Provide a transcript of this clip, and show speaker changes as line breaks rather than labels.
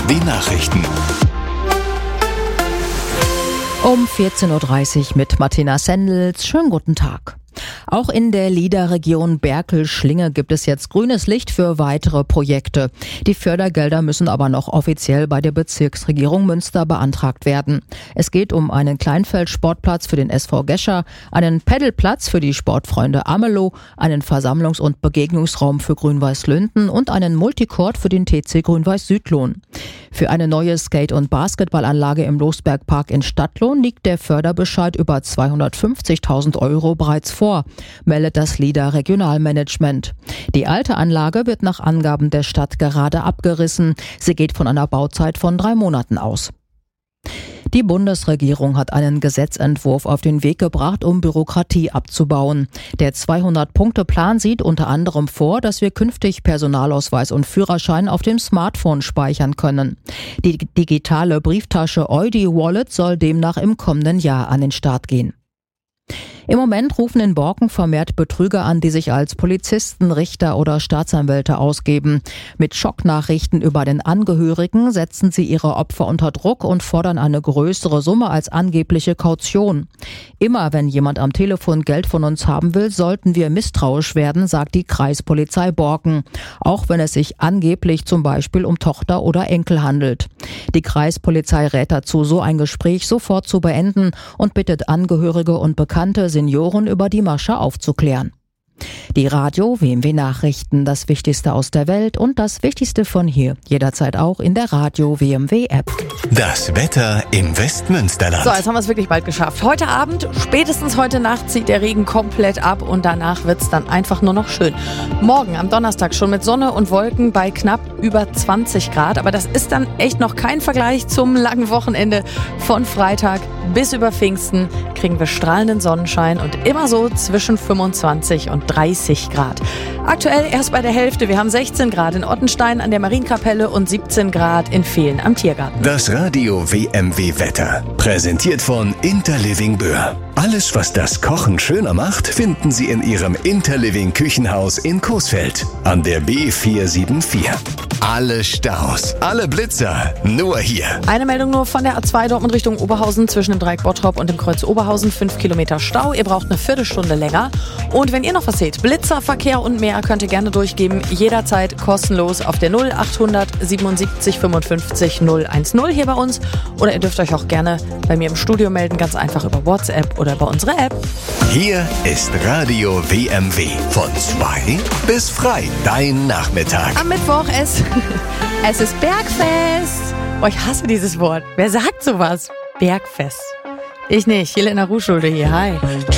Die Nachrichten.
Um 14.30 Uhr mit Martina Sendels. Schönen guten Tag. Auch in der LIDA-Region Berkel-Schlinge gibt es jetzt grünes Licht für weitere Projekte. Die Fördergelder müssen aber noch offiziell bei der Bezirksregierung Münster beantragt werden. Es geht um einen Kleinfeld-Sportplatz für den SV Gescher, einen Paddelplatz für die Sportfreunde Amelow, einen Versammlungs- und Begegnungsraum für Grün-Weiß-Lünden und einen Multicourt für den TC Grün-Weiß-Südlohn. Für eine neue Skate- und Basketballanlage im Losbergpark in Stadtlohn liegt der Förderbescheid über 250.000 € bereits vor, meldet das LIDA Regionalmanagement. Die alte Anlage wird nach Angaben der Stadt gerade abgerissen. Sie geht von einer Bauzeit von 3 Monaten aus. Die Bundesregierung hat einen Gesetzentwurf auf den Weg gebracht, um Bürokratie abzubauen. Der 200-Punkte-Plan sieht unter anderem vor, dass wir künftig Personalausweis und Führerschein auf dem Smartphone speichern können. Die digitale Brieftasche Eudi Wallet soll demnach im kommenden Jahr an den Start gehen. Im Moment rufen in Borken vermehrt Betrüger an, die sich als Polizisten, Richter oder Staatsanwälte ausgeben. Mit Schocknachrichten über den Angehörigen setzen sie ihre Opfer unter Druck und fordern eine größere Summe als angebliche Kaution. Immer wenn jemand am Telefon Geld von uns haben will, sollten wir misstrauisch werden, sagt die Kreispolizei Borken. Auch wenn es sich angeblich zum Beispiel um Tochter oder Enkel handelt. Die Kreispolizei rät dazu, so ein Gespräch sofort zu beenden und bittet Angehörige und Bekannte, Senioren über die Masche aufzuklären. Die Radio-WMW Nachrichten, das Wichtigste aus der Welt und das Wichtigste von hier. Jederzeit auch in der Radio-WMW App.
Das Wetter im Westmünsterland.
So, jetzt haben wir es wirklich bald geschafft. Heute Abend, spätestens heute Nacht, zieht der Regen komplett ab und danach wird es dann einfach nur noch schön. Morgen am Donnerstag schon mit Sonne und Wolken bei knapp über 20 Grad. Aber das ist dann echt noch kein Vergleich zum langen Wochenende. Von Freitag bis über Pfingsten kriegen wir strahlenden Sonnenschein und immer so zwischen 25 und 30 Grad. Aktuell erst bei der Hälfte. Wir haben 16 Grad in Ottenstein an der Marienkapelle und 17 Grad in Vehlen am Tiergarten.
Das Radio WMW Wetter. Präsentiert von Interliving Böhr. Alles, was das Kochen schöner macht, finden Sie in Ihrem Interliving Küchenhaus in Coesfeld an der B474. Alle Staus, alle Blitzer, nur hier.
Eine Meldung nur von der A2 Dortmund Richtung Oberhausen zwischen dem Dreieck Bottrop und dem Kreuz Oberhausen. 5 Kilometer Stau. Ihr braucht eine Viertelstunde länger. Und wenn ihr noch was seht, Blitzer, Verkehr und mehr, könnt ihr gerne durchgeben. Jederzeit kostenlos auf der 0800 77 55 010 hier bei uns. Oder ihr dürft euch auch gerne bei mir im Studio melden, ganz einfach über WhatsApp oder bei unserer App.
Hier ist Radio WMW. Von 2 bis frei. Dein Nachmittag.
Am Mittwoch es ist Bergfest. Oh, ich hasse dieses Wort. Wer sagt sowas? Bergfest. Ich nicht. Jelena Ruschulde hier. Hi.